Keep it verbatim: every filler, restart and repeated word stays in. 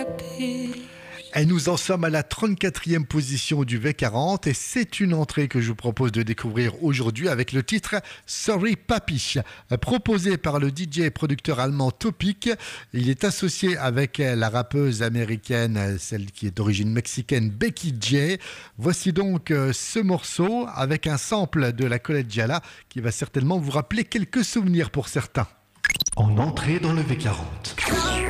Et nous en sommes à la trente-quatrième position du V quarante et c'est une entrée que je vous propose de découvrir aujourd'hui avec le titre Sorry Papi, proposé par le D J et producteur allemand Topic. Il est associé avec la rappeuse américaine, celle qui est d'origine mexicaine, Becky J. Voici donc ce morceau avec un sample de la collegiala qui va certainement vous rappeler quelques souvenirs pour certains. En entrée dans le V quarante.